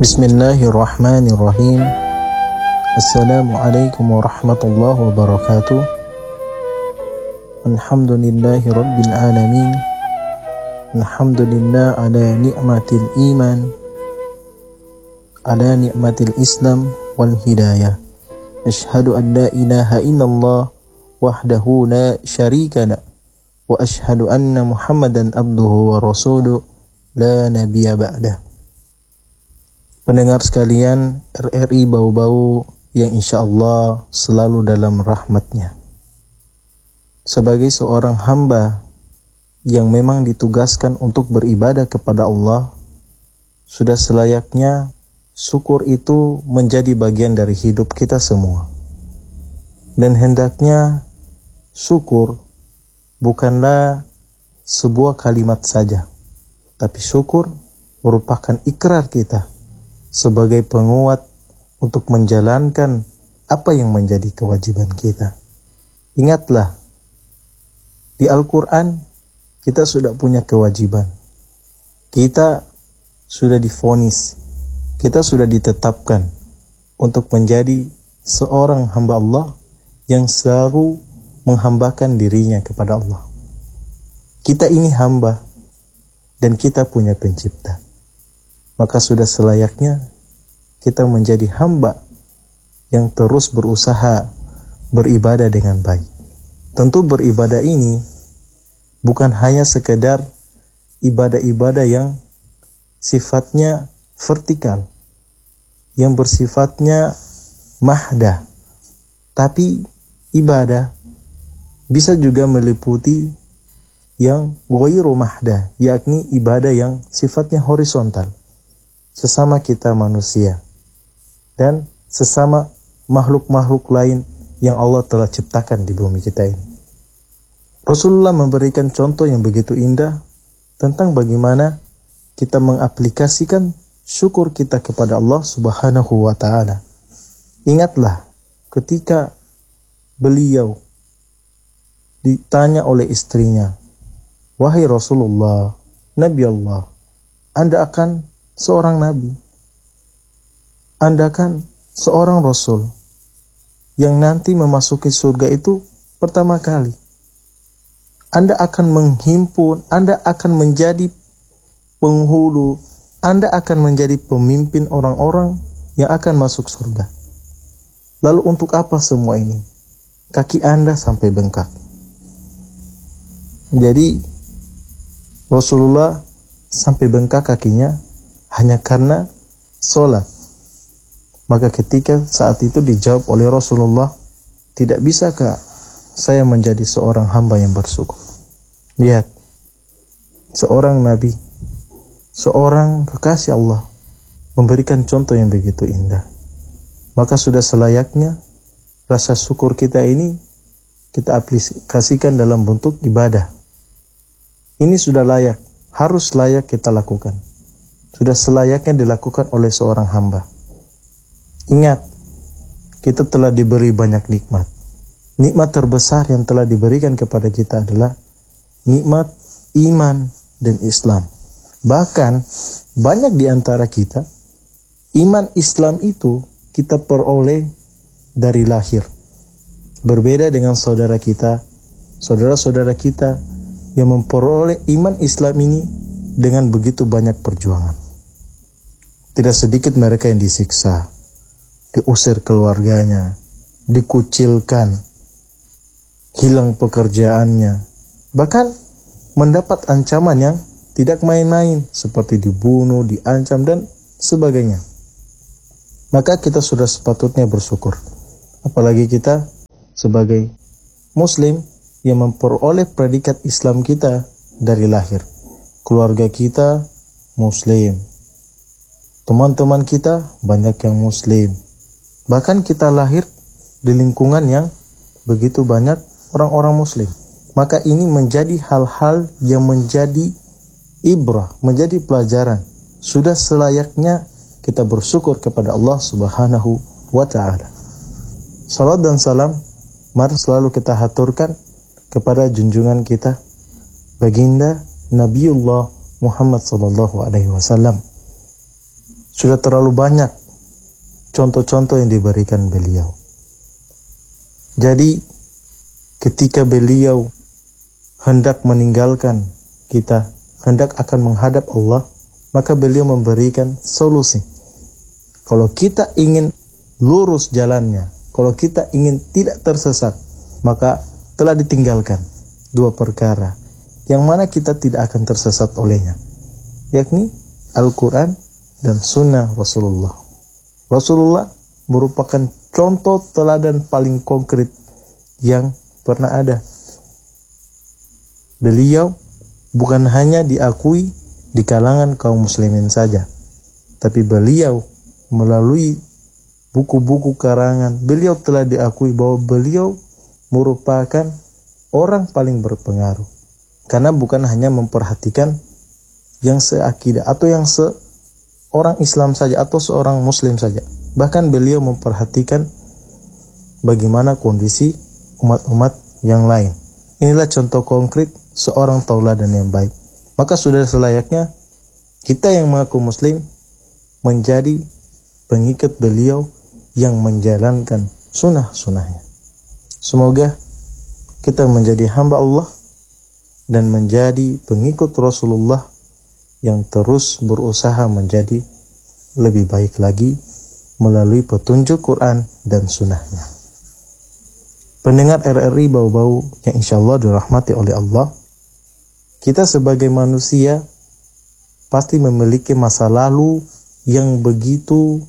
Bismillahirrahmanirrahim. Assalamualaikum warahmatullahi wabarakatuh. Alhamdulillahi rabbil alamin. Alhamdulillah ala ni'matil iman, ala ni'matil islam wal hidayah. Ashhadu an la ilaha illallah wahdahu la syarika la, wa ashhadu anna Muhammadan abduhu wa rasuluh la nabiyya ba'dah. Pendengar sekalian, RRI Bau-Bau yang insya Allah selalu dalam rahmatnya. Sebagai seorang hamba yang memang ditugaskan untuk beribadah kepada Allah, sudah selayaknya syukur itu menjadi bagian dari hidup kita semua. Dan hendaknya syukur bukanlah sebuah kalimat saja, tapi syukur merupakan ikrar kita sebagai penguat untuk menjalankan apa yang menjadi kewajiban kita. Ingatlah, di Al-Quran kita sudah punya kewajiban. Kita sudah divonis, kita sudah ditetapkan untuk menjadi seorang hamba Allah yang selalu menghambakan dirinya kepada Allah. Kita ini hamba dan kita punya pencipta. Maka sudah selayaknya kita menjadi hamba yang terus berusaha beribadah dengan baik. Tentu beribadah ini bukan hanya sekedar ibadah-ibadah yang sifatnya vertikal, yang bersifatnya mahdah. Tapi ibadah bisa juga meliputi yang ghairu mahdah, yakni ibadah yang sifatnya horizontal. Sesama kita manusia dan sesama makhluk-makhluk lain yang Allah telah ciptakan di bumi kita ini. Rasulullah memberikan contoh yang begitu indah tentang bagaimana kita mengaplikasikan syukur kita kepada Allah Subhanahu wa ta'ala. Ingatlah ketika beliau ditanya oleh istrinya, "Wahai Rasulullah, Nabi Allah, Anda akan seorang nabi, Anda kan seorang rasul yang nanti memasuki surga itu pertama kali. Anda akan menghimpun, Anda akan menjadi penghulu, Anda akan menjadi pemimpin orang-orang yang akan masuk surga. Lalu untuk apa semua ini? Kaki Anda sampai bengkak." Jadi Rasulullah sampai bengkak kakinya hanya karena sholat. Maka ketika saat itu dijawab oleh Rasulullah, "Tidak bisakah saya menjadi seorang hamba yang bersyukur?" Lihat, seorang nabi, seorang kekasih Allah memberikan contoh yang begitu indah. Maka sudah selayaknya rasa syukur kita ini kita aplikasikan dalam bentuk ibadah. Ini sudah layak, harus layak kita lakukan. Sudah selayaknya dilakukan oleh seorang hamba. Ingat, kita telah diberi banyak nikmat. Nikmat terbesar yang telah diberikan kepada kita adalah nikmat iman dan Islam. Bahkan banyak di antara kita, iman Islam itu kita peroleh dari lahir. Berbeda dengan saudara kita, saudara-saudara kita yang memperoleh iman Islam ini dengan begitu banyak perjuangan. Tidak sedikit mereka yang disiksa, diusir keluarganya, dikucilkan, hilang pekerjaannya, bahkan mendapat ancaman yang tidak main-main seperti dibunuh, diancam, dan sebagainya. Maka kita sudah sepatutnya bersyukur. Apalagi kita sebagai Muslim yang memperoleh predikat Islam kita dari lahir. Keluarga kita Muslim, teman-teman kita banyak yang Muslim. Bahkan kita lahir di lingkungan yang begitu banyak orang-orang Muslim. Maka ini menjadi hal-hal yang menjadi ibrah, menjadi pelajaran. Sudah selayaknya kita bersyukur kepada Allah Subhanahu wa ta'ala. Salat dan salam mari selalu kita haturkan kepada junjungan kita, baginda Nabiullah Muhammad sallallahu alaihi wasallam. Sudah terlalu banyak contoh-contoh yang diberikan beliau. Jadi ketika beliau hendak meninggalkan kita, hendak akan menghadap Allah, maka beliau memberikan solusi. Kalau kita ingin lurus jalannya, kalau kita ingin tidak tersesat, maka telah ditinggalkan dua perkara yang mana kita tidak akan tersesat olehnya, yakni Al-Quran dan Sunnah Rasulullah. Rasulullah merupakan contoh teladan paling konkret yang pernah ada. Beliau bukan hanya diakui di kalangan kaum muslimin saja, tapi beliau melalui buku-buku karangan, beliau telah diakui bahwa beliau merupakan orang paling berpengaruh. Karena bukan hanya memperhatikan yang seakidah atau yang seorang Islam saja atau seorang Muslim saja. Bahkan beliau memperhatikan bagaimana kondisi umat-umat yang lain. Inilah contoh konkret seorang tauladan yang baik. Maka sudah selayaknya kita yang mengaku Muslim menjadi pengikut beliau yang menjalankan sunnah-sunnahnya. Semoga kita menjadi hamba Allah dan menjadi pengikut Rasulullah yang terus berusaha menjadi lebih baik lagi melalui petunjuk Quran dan sunnahnya. Pendengar RRI Bau-Bau yang insya Allah dirahmati oleh Allah, kita sebagai manusia pasti memiliki masa lalu yang begitu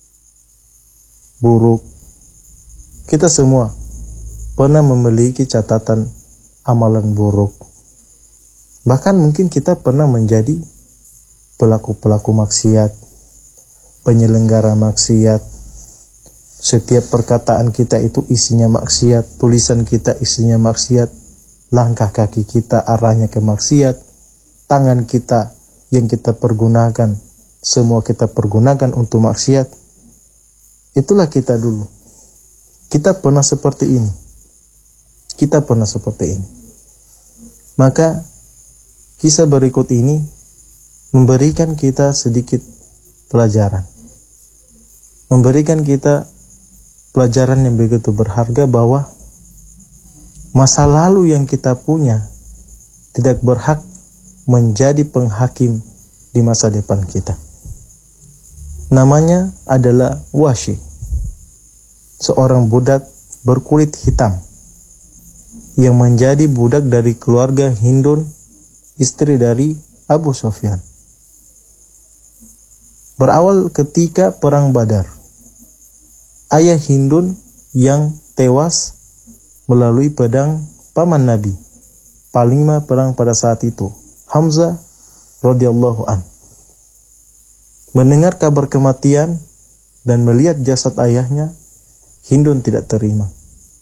buruk. Kita semua pernah memiliki catatan amalan buruk. Bahkan mungkin kita pernah menjadi pelaku-pelaku maksiat, penyelenggara maksiat. Setiap perkataan kita itu isinya maksiat, tulisan kita isinya maksiat, langkah kaki kita arahnya ke maksiat, tangan kita yang kita pergunakan, semua kita pergunakan untuk maksiat. Itulah kita dulu. Kita pernah seperti ini. Kita pernah seperti ini. Maka kisah berikut ini memberikan kita sedikit pelajaran. Memberikan kita pelajaran yang begitu berharga bahwa masa lalu yang kita punya tidak berhak menjadi penghakim di masa depan kita. Namanya adalah Wahsy, seorang budak berkulit hitam yang menjadi budak dari keluarga Hindun, istri dari Abu Sufyan. Berawal ketika perang Badar. Ayah Hindun yang tewas melalui pedang paman Nabi, panglima perang pada saat itu, Hamzah radhiyallahu an. Mendengar kabar kematian dan melihat jasad ayahnya, Hindun tidak terima.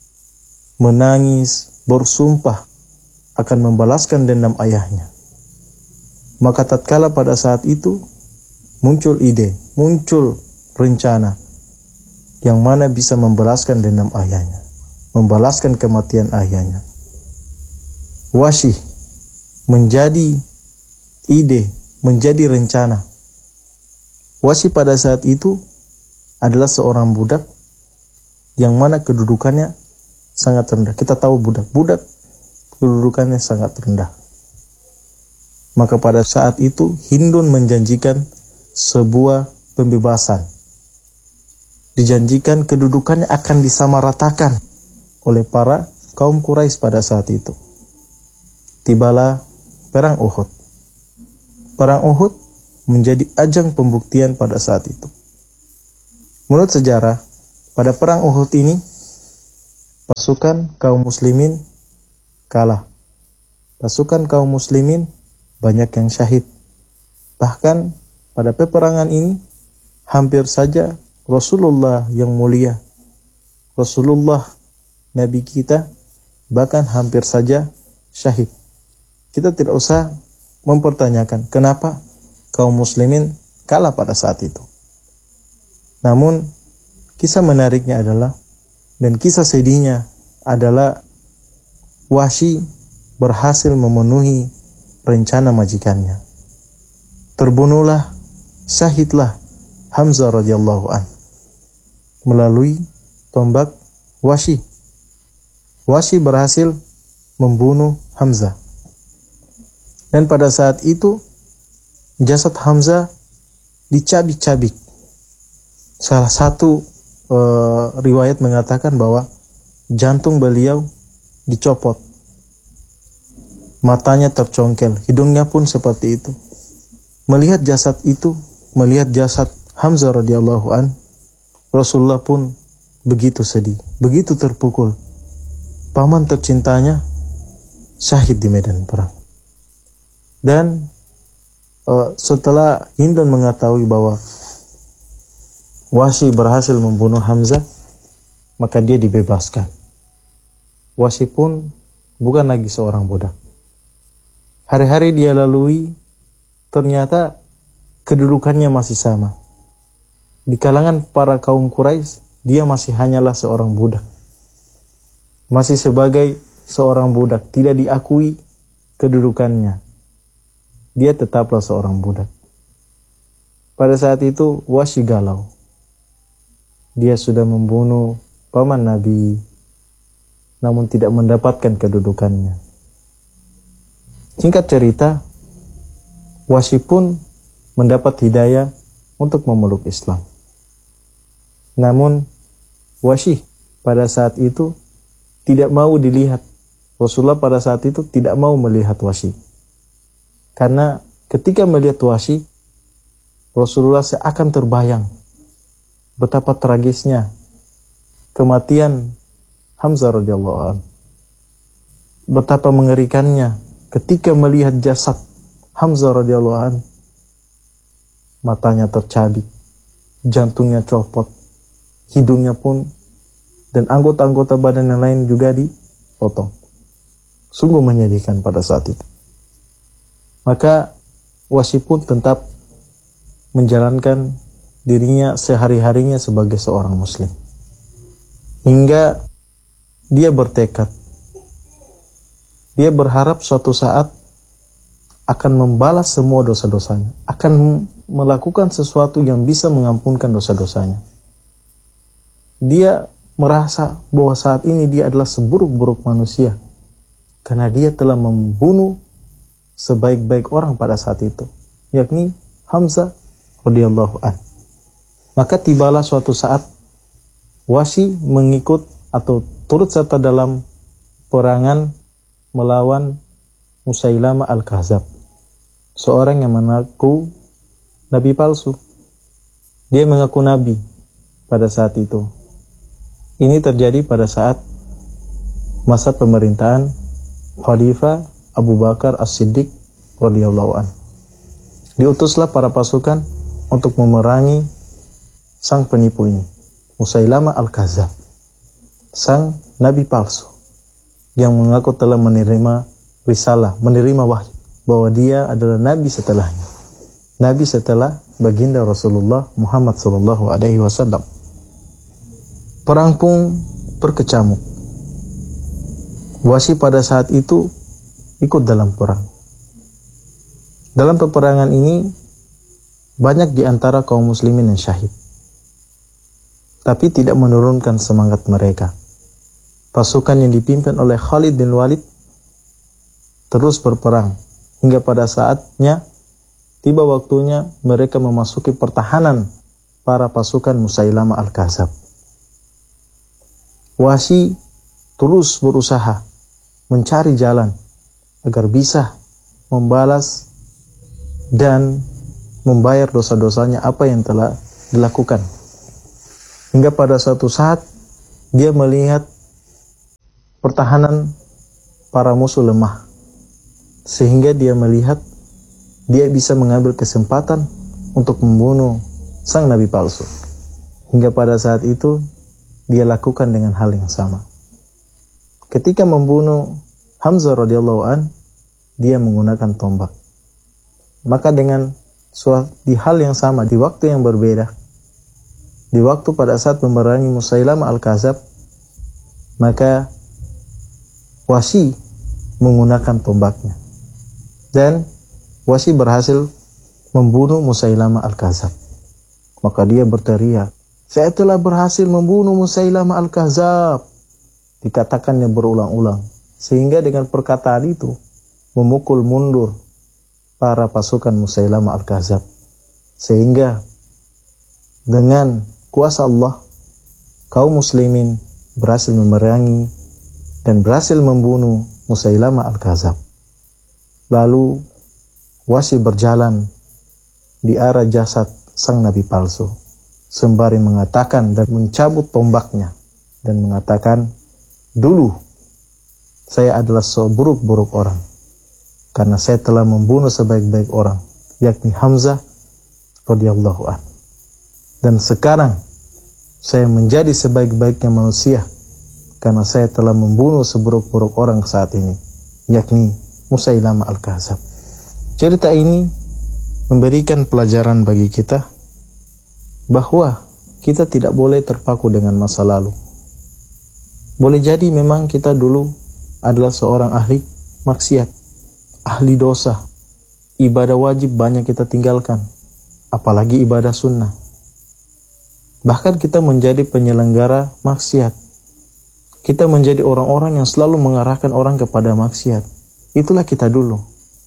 Menangis, bersumpah akan membalaskan dendam ayahnya. Maka tatkala pada saat itu muncul ide, muncul rencana yang mana bisa membalaskan dendam ayahnya, membalaskan kematian ayahnya. Wahsy menjadi ide, menjadi rencana. Wahsy pada saat itu adalah seorang budak yang mana kedudukannya sangat rendah. Kita tahu budak kedudukannya sangat rendah. Maka pada saat itu Hindun menjanjikan sebuah pembebasan. Dijanjikan kedudukannya akan disamaratakan oleh para kaum Quraisy pada saat itu. Tibalah perang Uhud. Perang Uhud menjadi ajang pembuktian pada saat itu. Menurut sejarah, pada perang Uhud ini pasukan kaum muslimin kalah. Pasukan kaum muslimin banyak yang syahid. Bahkan pada peperangan ini hampir saja Rasulullah yang mulia, Rasulullah Nabi kita, bahkan hampir saja syahid. Kita tidak usah mempertanyakan kenapa kaum muslimin kalah pada saat itu. Namun kisah menariknya adalah, dan kisah sedihnya adalah, Wahsy berhasil memenuhi rencana majikannya. Terbunuhlah, syahidlah Hamzah radhiyallahu an melalui tombak Wahsy. Wahsy berhasil membunuh Hamzah. Dan pada saat itu jasad Hamzah dicabik-cabik. Salah satu riwayat mengatakan bahwa jantung beliau dicopot, matanya tercongkel, hidungnya pun seperti itu. Melihat jasad itu, melihat jasad Hamzah radhiyallahu an, Rasulullah pun begitu sedih, begitu terpukul. Paman tercintanya syahid di medan perang. Dan setelah Hindun mengetahui bahwa Wahsy berhasil membunuh Hamzah, maka dia dibebaskan. Wahsy pun bukan lagi seorang budak. Hari-hari dia lalui, ternyata kedudukannya masih sama. Di kalangan para kaum Quraisy, dia masih hanyalah seorang budak. Masih sebagai seorang budak, tidak diakui kedudukannya. Dia tetaplah seorang budak. Pada saat itu Wahsy galau. Dia sudah membunuh paman Nabi, namun tidak mendapatkan kedudukannya. Singkat cerita, Wahsy pun mendapat hidayah untuk memeluk Islam. Namun Wahsy pada saat itu tidak mau dilihat. Rasulullah pada saat itu tidak mau melihat Wahsy. Karena ketika melihat Wahsy, Rasulullah seakan terbayang betapa tragisnya kematian Hamzah radhiyallahu anhu. Betapa mengerikannya ketika melihat jasad Hamzah radhiyallahu anhu. Matanya tercabik, jantungnya copot, hidungnya pun, dan anggota-anggota badan yang lain juga dipotong. Sungguh menyedihkan pada saat itu. Maka Wahsy pun tetap menjalankan dirinya sehari-harinya sebagai seorang muslim. Hingga dia bertekad, dia berharap suatu saat akan membalas semua dosa-dosanya, akan melakukan sesuatu yang bisa mengampunkan dosa-dosanya. Dia merasa bahwa saat ini dia adalah seburuk-buruk manusia, karena dia telah membunuh sebaik-baik orang pada saat itu, yakni Hamzah radhiyallahu anhu. Maka tibalah suatu saat Wahsy mengikut atau turut serta dalam perangan melawan Musailamah al-Kadzab, seorang yang mengaku nabi palsu. Dia mengaku nabi pada saat itu. Ini terjadi pada saat masa pemerintahan Khalifah Abu Bakar As-Siddiq radhiyallahu anhu. Diutuslah para pasukan untuk memerangi sang penipu ini, Musailamah al-Kadzab, sang nabi palsu yang mengaku telah menerima risalah, menerima wahyu bahwa dia adalah nabi setelahnya, nabi setelah baginda Rasulullah Muhammad SAW. Perang pun berkecamuk. Wahsy pada saat itu ikut dalam perang. Dalam peperangan ini banyak di antara kaum muslimin yang syahid, tapi tidak menurunkan semangat mereka. Pasukan yang dipimpin oleh Khalid bin Walid terus berperang hingga pada saatnya tiba waktunya mereka memasuki pertahanan para pasukan Musailamah al-Kadzab. Wahsy terus berusaha mencari jalan agar bisa membalas dan membayar dosa-dosanya apa yang telah dilakukan. Hingga pada suatu saat dia melihat pertahanan para musuh lemah, sehingga dia melihat dia bisa mengambil kesempatan untuk membunuh sang nabi palsu. Hingga pada saat itu dia lakukan dengan hal yang sama. Ketika membunuh Hamzah radhiyallahu an, dia menggunakan tombak. Maka dengan di hal yang sama, di waktu yang berbeda, di waktu pada saat memerangi Musailamah al-Kadzab, maka Wahsy menggunakan tombaknya. Dan Wahsy berhasil membunuh Musailamah al-Kadzab. Maka dia berteriak, saya telah berhasil membunuh Musailamah Al-Kadzdzab. Dikatakannya berulang-ulang. Sehingga dengan perkataan itu, memukul mundur para pasukan Musailamah Al-Kadzdzab. Sehingga dengan kuasa Allah, kaum muslimin berhasil memerangi dan berhasil membunuh Musailamah Al-Kadzdzab. Lalu Wahsy berjalan di arah jasad sang nabi palsu, sembari mengatakan dan mencabut tombaknya dan mengatakan, dulu saya adalah seburuk-buruk orang karena saya telah membunuh sebaik-baik orang, yakni Hamzah radhiyallahu anhu. Dan sekarang saya menjadi sebaik-baiknya manusia karena saya telah membunuh seburuk-buruk orang saat ini, yakni Musailamah Al-Kadzdzab. Cerita ini memberikan pelajaran bagi kita bahwa kita tidak boleh terpaku dengan masa lalu. Boleh jadi memang kita dulu adalah seorang ahli maksiat, ahli dosa, ibadah wajib banyak kita tinggalkan, apalagi ibadah sunnah. Bahkan kita menjadi penyelenggara maksiat. Kita menjadi orang-orang yang selalu mengarahkan orang kepada maksiat. Itulah kita dulu.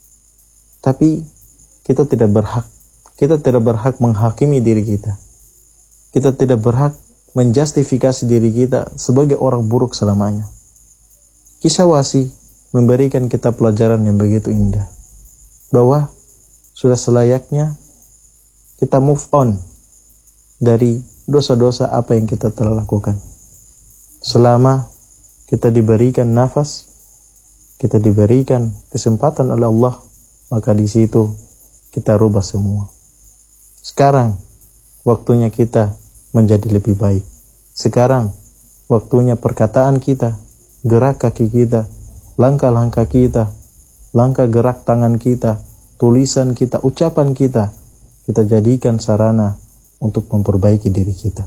Tapi kita tidak berhak menghakimi diri kita. Kita tidak berhak menjustifikasi diri kita sebagai orang buruk selamanya. Kisah Wahsy memberikan kita pelajaran yang begitu indah, bahwa sudah selayaknya kita move on dari dosa-dosa apa yang kita telah lakukan. Selama kita diberikan nafas, kita diberikan kesempatan oleh Allah, maka di situ kita rubah semua. Sekarang waktunya kita menjadi lebih baik. Sekarang waktunya perkataan kita, gerak kaki kita, langkah-langkah kita, langkah gerak tangan kita, tulisan kita, ucapan kita, kita jadikan sarana untuk memperbaiki diri kita.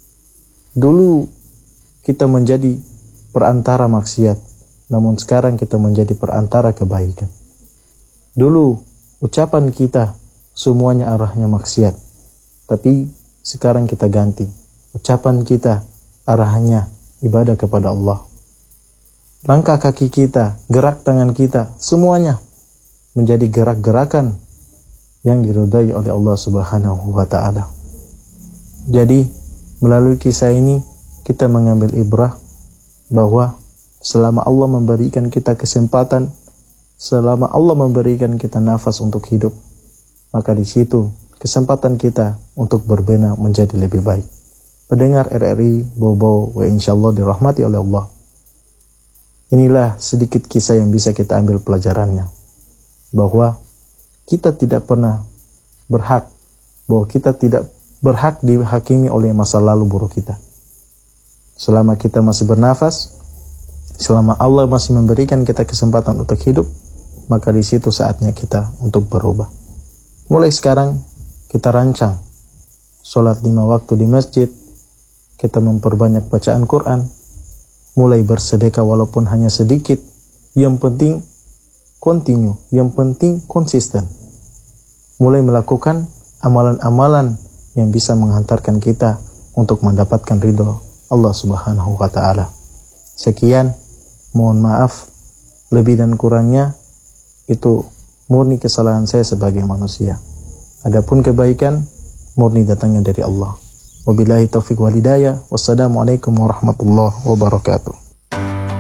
Dulu kita menjadi perantara maksiat, namun sekarang kita menjadi perantara kebaikan. Dulu ucapan kita semuanya arahnya maksiat, tapi sekarang kita ganti. Ucapan kita arahnya ibadah kepada Allah. Langkah kaki kita, gerak tangan kita, semuanya menjadi gerak-gerakan yang diridai oleh Allah Subhanahu wa ta'ala. Jadi melalui kisah ini kita mengambil ibrah bahwa selama Allah memberikan kita kesempatan, selama Allah memberikan kita nafas untuk hidup, maka di situ kesempatan kita untuk berbenah menjadi lebih baik. Pendengar RRI Bobo wa insyaallah dirahmati oleh Allah. Inilah sedikit kisah yang bisa kita ambil pelajarannya, bahwa kita tidak pernah berhak, bahwa kita tidak berhak dihakimi oleh masa lalu buruk kita. Selama kita masih bernafas, selama Allah masih memberikan kita kesempatan untuk hidup, maka di situ saatnya kita untuk berubah. Mulai sekarang kita rancang sholat 5 waktu di masjid, kita memperbanyak bacaan Quran, mulai bersedekah walaupun hanya sedikit, yang penting continue, yang penting konsisten. Mulai melakukan amalan-amalan yang bisa menghantarkan kita untuk mendapatkan ridho Allah Subhanahu wa ta'ala. Sekian, mohon maaf lebih dan kurangnya, itu murni kesalahan saya sebagai manusia. Adapun kebaikan murni datangnya dari Allah. Wabillahi taufiq wal hidayah. Wassalamualaikum warahmatullahi wabarakatuh.